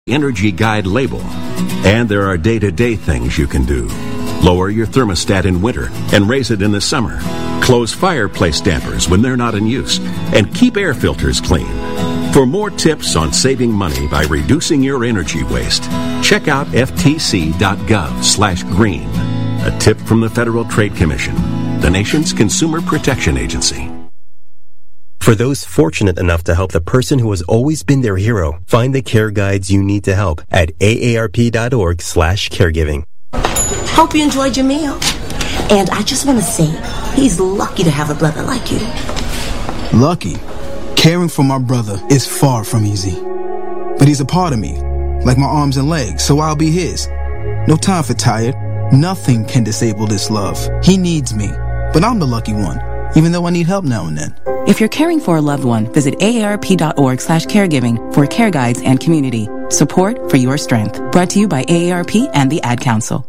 Energy Guide label. And there are day-to-day things you can do. Lower your thermostat in winter and raise it in the summer. Close fireplace dampers when they're not in use. And keep air filters clean. For more tips on saving money by reducing your energy waste, check out ftc.gov/green. A tip from the Federal Trade Commission, the nation's consumer protection agency. For those fortunate enough to help the person who has always been their hero, find the care guides you need to help at aarp.org/caregiving. Hope you enjoyed your meal. And I just want to say, he's lucky to have a brother like you. Lucky? Caring for my brother is far from easy. But he's a part of me, like my arms and legs, so I'll be his. No time for tired. Nothing can disable this love. He needs me, but I'm the lucky one, even though I need help now and then. If you're caring for a loved one, visit aarp.org/caregiving for care guides and community support for your strength. Brought to you by AARP and the Ad Council.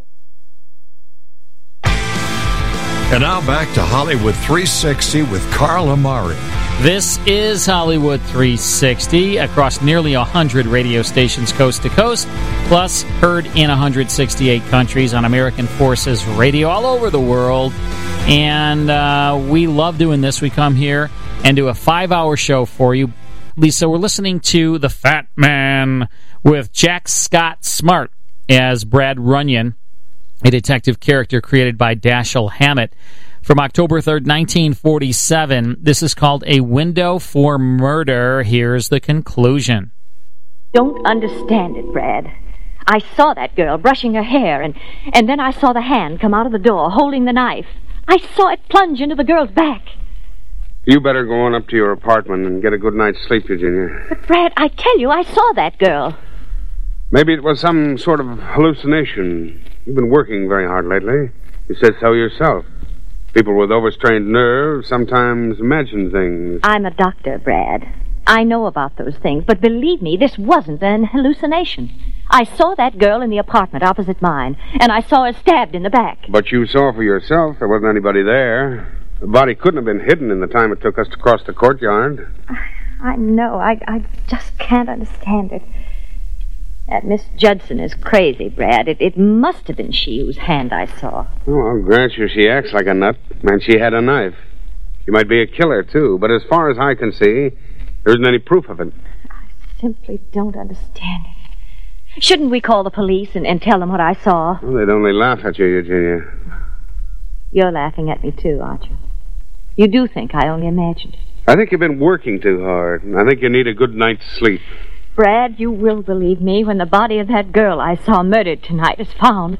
And now back to Hollywood 360 with Carl Amari. This is Hollywood 360 across nearly 100 radio stations coast to coast, plus heard in 168 countries on American Forces Radio all over the world. And we love doing this. We come here and do a 5-hour show for you. Lisa, we're listening to The Fat Man with Jack Scott Smart as Brad Runyon, a detective character created by Dashiell Hammett. From October 3rd, 1947, this is called A Window for Murder. Here's the conclusion. Don't understand it, Brad. I saw that girl brushing her hair, and then I saw the hand come out of the door holding the knife. I saw it plunge into the girl's back. You better go on up to your apartment and get a good night's sleep, Eugenia. But, Brad, I tell you, I saw that girl. Maybe it was some sort of hallucination. You've been working very hard lately. You said so yourself. People with overstrained nerves sometimes imagine things. I'm a doctor, Brad. I know about those things, but believe me, this wasn't an hallucination. I saw that girl in the apartment opposite mine, and I saw her stabbed in the back. But you saw for yourself there wasn't anybody there. The body couldn't have been hidden in the time it took us to cross the courtyard. I know. I just can't understand it. That Miss Judson is crazy, Brad. It must have been she whose hand I saw. Oh, I'll grant you she acts like a nut, and she had a knife. She might be a killer, too, but as far as I can see, there isn't any proof of it. I simply don't understand it. Shouldn't we call the police and tell them what I saw? Well, they'd only laugh at you, Eugenia. You're laughing at me, too, aren't you? You do think I only imagined it. I think you've been working too hard. I think you need a good night's sleep. Brad, you will believe me when the body of that girl I saw murdered tonight is found.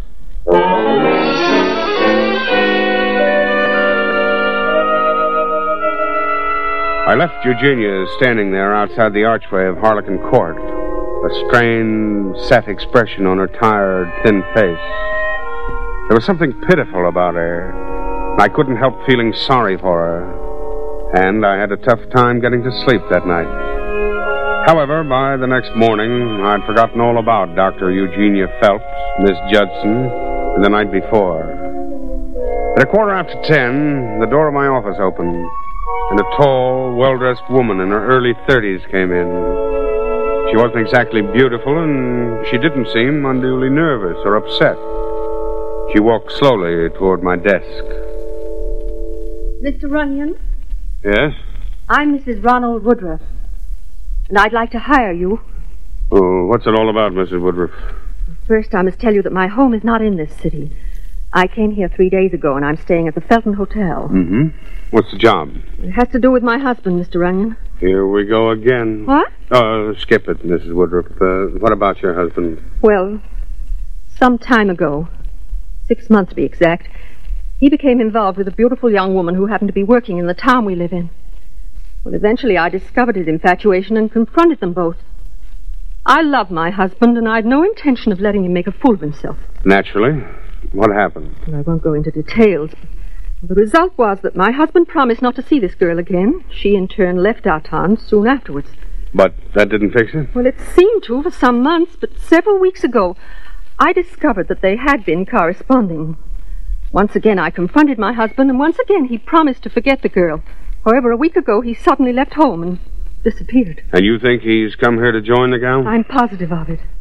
I left Eugenia standing there outside the archway of Harlequin Court, a strained, set expression on her tired, thin face. There was something pitiful about her. I couldn't help feeling sorry for her, and I had a tough time getting to sleep that night. However, by the next morning, I'd forgotten all about Dr. Eugenia Phelps, Miss Judson, and the night before. At 10:15, the door of my office opened, and a tall, well-dressed woman in her early 30s came in. She wasn't exactly beautiful, and she didn't seem unduly nervous or upset. She walked slowly toward my desk. Mr. Runyon? Yes? I'm Mrs. Ronald Woodruff, and I'd like to hire you. Oh, what's it all about, Mrs. Woodruff? First, I must tell you that my home is not in this city. I came here 3 days ago, and I'm staying at the Felton Hotel. Mm-hmm. What's the job? It has to do with my husband, Mr. Runyon. Here we go again. What? Skip it, Mrs. Woodruff. What about your husband? Well, some time ago, 6 months to be exact, he became involved with a beautiful young woman who happened to be working in the town we live in. Well, eventually I discovered his infatuation and confronted them both. I love my husband, and I'd no intention of letting him make a fool of himself. Naturally. What happened? Well, I won't go into details. The result was that my husband promised not to see this girl again. She, in turn, left our town soon afterwards. But that didn't fix it? Well, it seemed to for some months, but several weeks ago, I discovered that they had been corresponding. Once again, I confronted my husband, and once again he promised to forget the girl. However, a week ago, he suddenly left home and disappeared. And you think he's come here to join the gal? I'm positive of it.